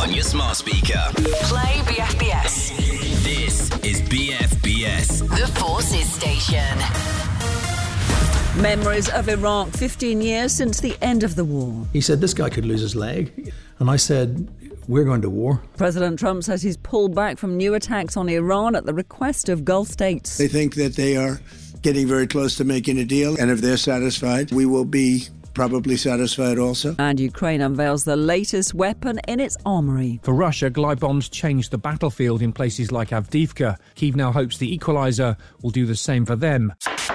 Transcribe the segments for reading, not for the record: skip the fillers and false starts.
on your smart speaker. Play BFBS. This is BFBS. The Forces Station. Memories of Iraq, 15 years since the end of the war. He said this guy could lose his leg. And I said, we're going to war. President Trump says he's pulled back from new attacks on Iran at the request of Gulf states. They think that they are getting very close to making a deal. And if they're satisfied, we will be probably satisfied also. And Ukraine unveils the latest weapon in its armoury. For Russia, glide bombs changed the battlefield in places like Avdiivka. Kyiv now hopes the equaliser will do the same for them.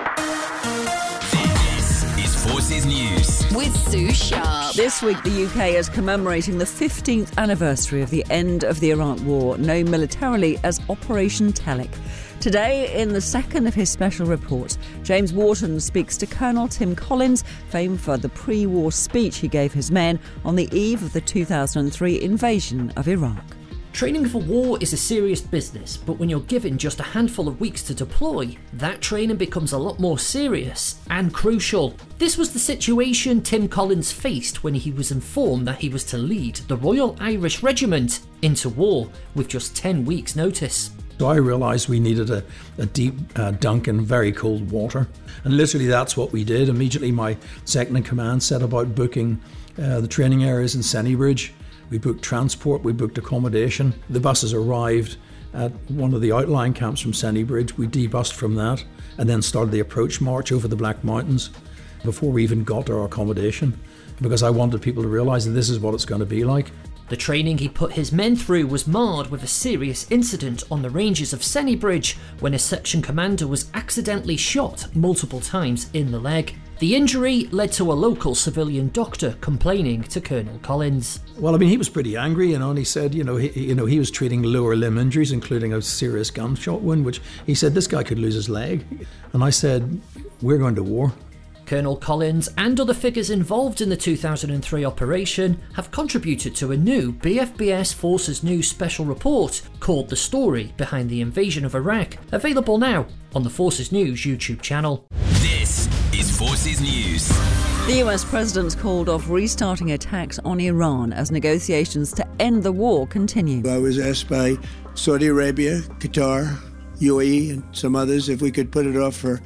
Forces News with Sue Sharp. This week the UK is commemorating the 15th anniversary of the end of the Iraq War, known militarily as Operation Telic. Today, in the second of his special reports, James Wharton speaks to Colonel Tim Collins, famed for the pre-war speech he gave his men on the eve of the 2003 invasion of Iraq. Training for war is a serious business, but when you're given just a handful of weeks to deploy, that training becomes a lot more serious and crucial. This was the situation Tim Collins faced when he was informed that he was to lead the Royal Irish Regiment into war with just 10 weeks' notice. So I realised we needed a deep dunk in very cold water. And literally that's what we did. Immediately my second in command set about booking the training areas in Sennybridge. We booked transport, we booked accommodation. The buses arrived at one of the outlying camps from Sennybridge. We debussed from that and then started the approach march over the Black Mountains before we even got to our accommodation, because I wanted people to realise that this is what it's going to be like. The training he put his men through was marred with a serious incident on the ranges of Sennybridge when a section commander was accidentally shot multiple times in the leg. The injury led to a local civilian doctor complaining to Colonel Collins. Well, I mean, he was pretty angry, and he said, he was treating lower limb injuries, including a serious gunshot wound, which he said this guy could lose his leg. And I said, we're going to war. Colonel Collins and other figures involved in the 2003 operation have contributed to a new BFBS Forces News special report called The Story Behind the Invasion of Iraq, available now on the Forces News YouTube channel. This is Forces News. The US president's called off restarting attacks on Iran as negotiations to end the war continue. I was asked by Saudi Arabia, Qatar, UAE and some others if we could put it off for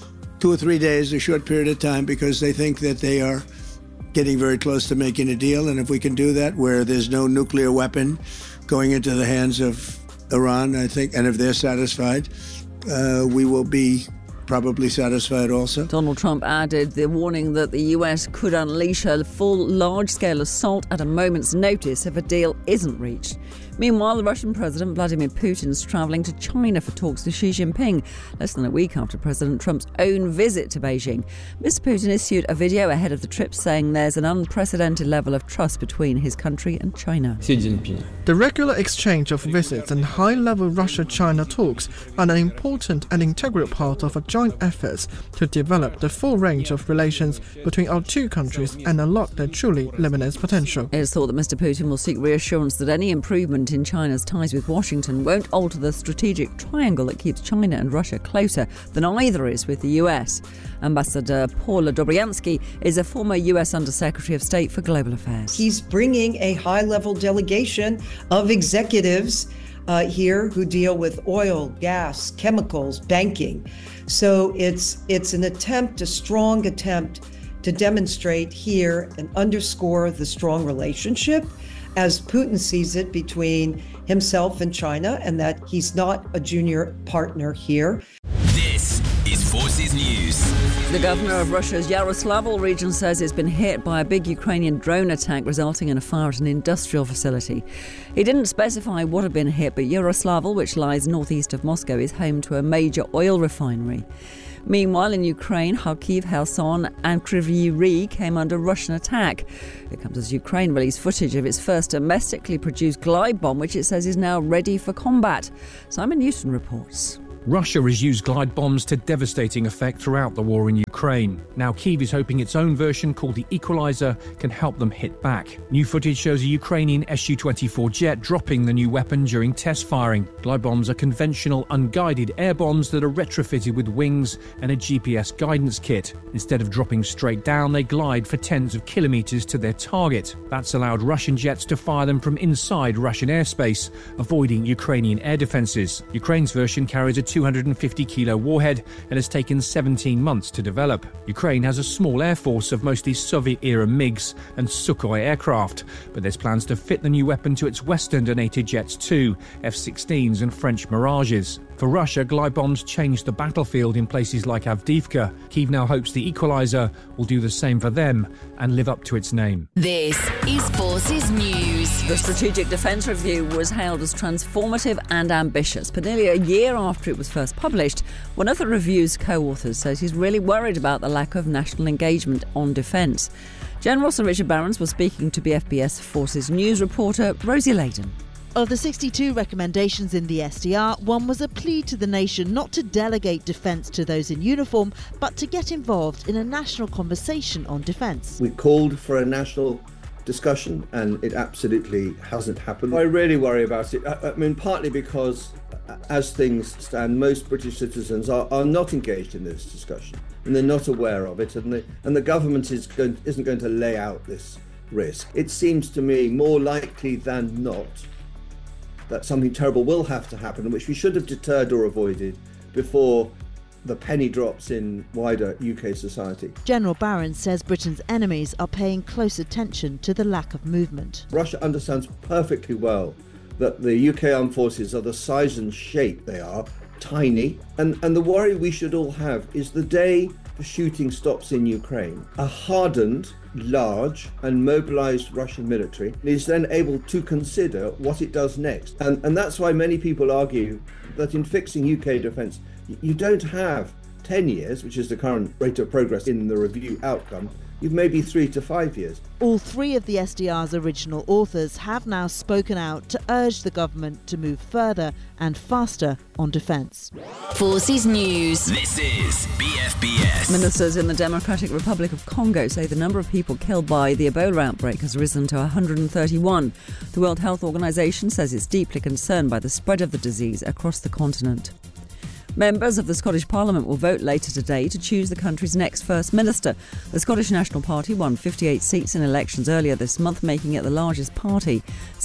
2 or 3 days, a short period of time, because they think that they are getting very close to making a deal. And if we can do that where there's no nuclear weapon going into the hands of Iran, I think, and if they're satisfied, we will be probably satisfied also. Donald Trump added the warning that the US could unleash a full large-scale assault at a moment's notice if a deal isn't reached. Meanwhile, the Russian President Vladimir Putin is travelling to China for talks to Xi Jinping, less than a week after President Trump's own visit to Beijing. Mr. Putin issued a video ahead of the trip saying there's an unprecedented level of trust between his country and China. Xi Jinping. The regular exchange of visits and high-level Russia-China talks are an important and integral part of a joint efforts to develop the full range of relations between our two countries and unlock their truly limitless potential. It is thought that Mr. Putin will seek reassurance that any improvement in China's ties with Washington won't alter the strategic triangle that keeps China and Russia closer than either is with the US. Ambassador Paula Dobryansky is a former US Undersecretary of State for Global Affairs. He's bringing a high-level delegation of executives here who deal with oil, gas, chemicals, banking. So it's an attempt, a strong attempt to demonstrate here and underscore the strong relationship as Putin sees it between himself and China, and that he's not a junior partner here. This is Forces News. The governor of Russia's Yaroslavl region says it's been hit by a big Ukrainian drone attack resulting in a fire at an industrial facility. He didn't specify what had been hit, but Yaroslavl, which lies northeast of Moscow, is home to a major oil refinery. Meanwhile, in Ukraine, Kharkiv, Kherson and Kryvyi Rih came under Russian attack. It comes as Ukraine released footage of its first domestically produced glide bomb, which it says is now ready for combat. Simon Newton reports. Russia has used glide bombs to devastating effect throughout the war in Ukraine. Now Kyiv is hoping its own version, called the Equalizer, can help them hit back. New footage shows a Ukrainian Su-24 jet dropping the new weapon during test firing. Glide bombs are conventional, unguided air bombs that are retrofitted with wings and a GPS guidance kit. Instead of dropping straight down, they glide for tens of kilometres to their target. That's allowed Russian jets to fire them from inside Russian airspace, avoiding Ukrainian air defences. Ukraine's version carries a 250-kilo warhead and has taken 17 months to develop. Ukraine has a small air force of mostly Soviet-era MiGs and Sukhoi aircraft, but there's plans to fit the new weapon to its Western donated jets too, F-16s and French Mirages. For Russia, glide bombs changed the battlefield in places like Avdiivka. Kyiv now hopes the Equalizer will do the same for them and live up to its name. This is Forces News. The Strategic Defence Review was hailed as transformative and ambitious, but nearly a year after it was first published, one of the review's co-authors says he's really worried about the lack of national engagement on defence. General Sir Richard Barrons was speaking to BFBS Forces News reporter Rosie Layden. Of the 62 recommendations in the SDR, one was a plea to the nation not to delegate defence to those in uniform, but to get involved in a national conversation on defence. We called for a national discussion and it absolutely hasn't happened. I really worry about it. I mean, partly because as things stand, most British citizens are not engaged in this discussion and they're not aware of it, and the government isn't going to lay out this risk. It seems to me more likely than not that something terrible will have to happen, which we should have deterred or avoided before the penny drops in wider UK society. General Barrons says Britain's enemies are paying close attention to the lack of movement. Russia understands perfectly well that the UK armed forces are the size and shape they are, tiny, and the worry we should all have is the day the shooting stops in Ukraine, a hardened, large and mobilised Russian military is then able to consider what it does next. And that's why many people argue that in fixing UK defence, you don't have 10 years, which is the current rate of progress in the review outcome. You've maybe 3 to 5 years. All three of the SDR's original authors have now spoken out to urge the government to move further and faster on defence. Forces News. This is BFBS. Ministers in the Democratic Republic of Congo say the number of people killed by the Ebola outbreak has risen to 131. The World Health Organization says it's deeply concerned by the spread of the disease across the continent. Members of the Scottish Parliament will vote later today to choose the country's next First Minister. The Scottish National Party won 58 seats in elections earlier this month, making it the largest party.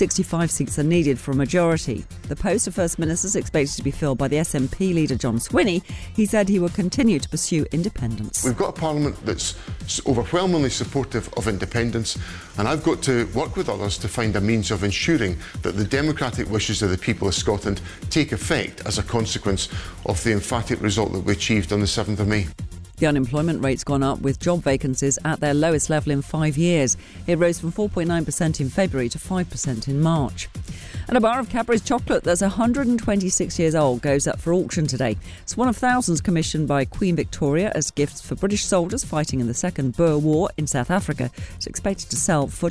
65 seats are needed for a majority. The post of First Minister is expected to be filled by the SNP leader John Swinney. He said he will continue to pursue independence. We've got a Parliament that's overwhelmingly supportive of independence, and I've got to work with others to find a means of ensuring that the democratic wishes of the people of Scotland take effect as a consequence of the emphatic result that we achieved on the 7th of May. The unemployment rate's gone up, with job vacancies at their lowest level in 5 years. It rose from 4.9% in February to 5% in March. And a bar of Cadbury's chocolate that's 126 years old goes up for auction today. It's one of thousands commissioned by Queen Victoria as gifts for British soldiers fighting in the Second Boer War in South Africa. It's expected to sell for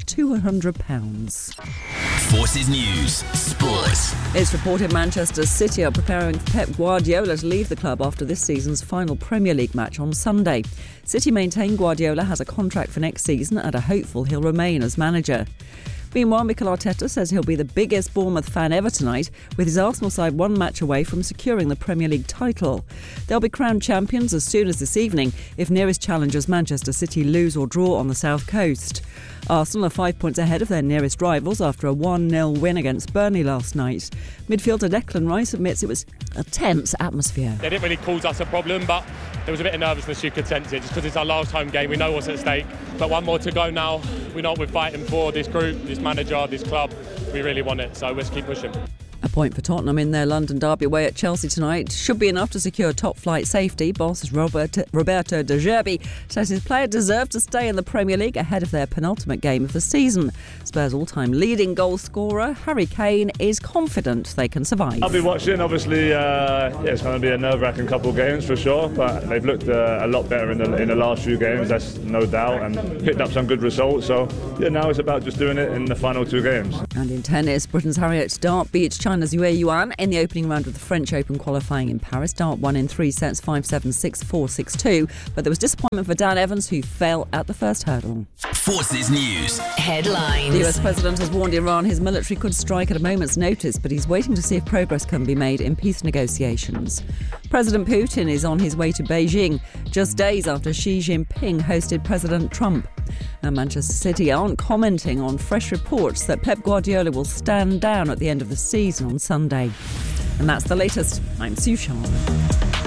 £200. Forces News. Sports. It's reported Manchester City are preparing for Pep Guardiola to leave the club after this season's final Premier League match on Sunday. City maintain Guardiola has a contract for next season and are hopeful he'll remain as manager. Meanwhile, Mikel Arteta says he'll be the biggest Bournemouth fan ever tonight, with his Arsenal side one match away from securing the Premier League title. They'll be crowned champions as soon as this evening if nearest challengers Manchester City lose or draw on the south coast. Arsenal are 5 points ahead of their nearest rivals after a 1-0 win against Burnley last night. Midfielder Declan Rice admits it was a tense atmosphere. They didn't really cause us a problem, but there was a bit of nervousness, you could sense it, just because it's our last home game. We know what's at stake, but one more to go now. We know what we're fighting for, this group, this manager, this club. We really want it, so let's keep pushing. A point for Tottenham in their London derby away at Chelsea tonight should be enough to secure top-flight safety. Boss Roberto De Zerbi says his player deserved to stay in the Premier League ahead of their penultimate game of the season. Spurs' all-time leading goal scorer, Harry Kane, is confident they can survive. I'll be watching, obviously. It's going to be a nerve-wracking couple of games for sure, but they've looked a lot better in the last few games, that's no doubt, and picked up some good results. So, now it's about just doing it in the final 2 games. And in tennis, Britain's Harriet Dart beat China's Yue Yuan in the opening round of the French Open qualifying in Paris. Dart won in 3 sets, 5-7, 6-4, 6-2. But there was disappointment for Dan Evans, who fell at the first hurdle. Forces News. Headlines. The US President has warned Iran his military could strike at a moment's notice, but he's waiting to see if progress can be made in peace negotiations. President Putin is on his way to Beijing just days after Xi Jinping hosted President Trump. And Manchester City aren't commenting on fresh reports that Pep Guardiola will stand down at the end of the season on Sunday. And that's the latest. I'm Sue Sharp.